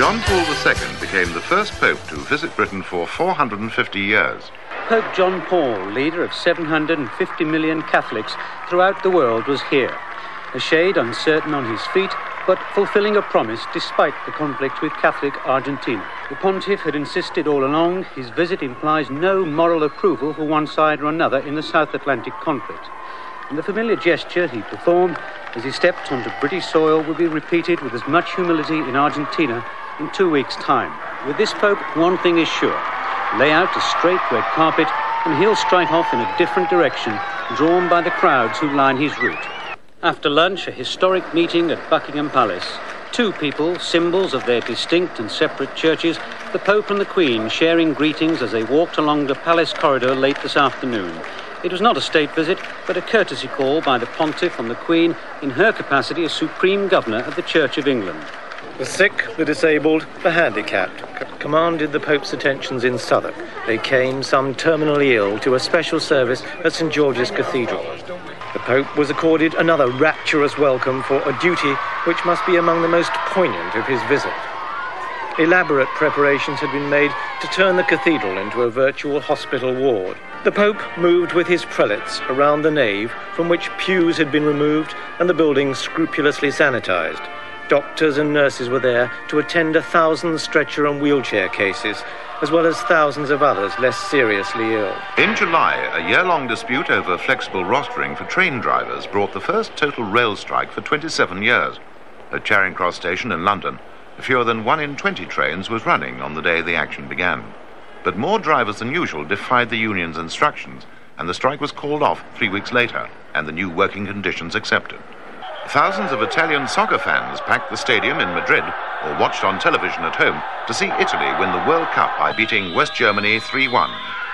John Paul II became the first pope to visit Britain for 450 years. Pope John Paul, leader of 750 million Catholics throughout the world, was here. A shade uncertain on his feet, but fulfilling a promise despite the conflict with Catholic Argentina. The pontiff had insisted all along his visit implies no moral approval for one side or another in the South Atlantic conflict. And the familiar gesture he performed as he stepped onto British soil will be repeated with as much humility in Argentina in 2 weeks' time. With this Pope, one thing is sure. Lay out a straight red carpet and he'll strike off in a different direction, drawn by the crowds who line his route. After lunch, a historic meeting at Buckingham Palace. Two people, symbols of their distinct and separate churches, the Pope and the Queen sharing greetings as they walked along the palace corridor late this afternoon. It was not a state visit, but a courtesy call by the Pontiff on the Queen in her capacity as Supreme Governor of the Church of England. The sick, the disabled, the handicapped commanded the Pope's attentions in Southwark. They came, some terminally ill, to a special service at St George's Cathedral. The Pope was accorded another rapturous welcome for a duty which must be among the most poignant of his visit. Elaborate preparations had been made to turn the cathedral into a virtual hospital ward. The Pope moved with his prelates around the nave, from which pews had been removed and the building scrupulously sanitized. Doctors and nurses were there to attend 1,000 stretcher and wheelchair cases, as well as thousands of others less seriously ill. In July, a year-long dispute over flexible rostering for train drivers brought the first total rail strike for 27 years. At Charing Cross Station in London, fewer than 1 in 20 trains was running on the day the action began. But more drivers than usual defied the union's instructions, and the strike was called off 3 weeks later, and the new working conditions accepted. Thousands of Italian soccer fans packed the stadium in Madrid or watched on television at home to see Italy win the World Cup by beating West Germany 3-1.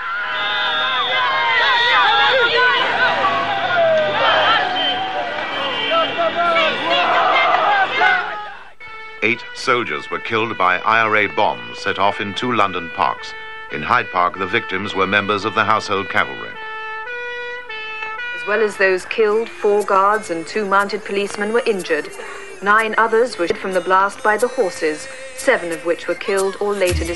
Eight soldiers were killed by IRA bombs set off in 2 London parks. In Hyde Park, the victims were members of the Household Cavalry. As well as those killed, 4 guards and 2 mounted policemen were injured. 9 others were shot from the blast by the horses, 7 of which were killed or later disappeared.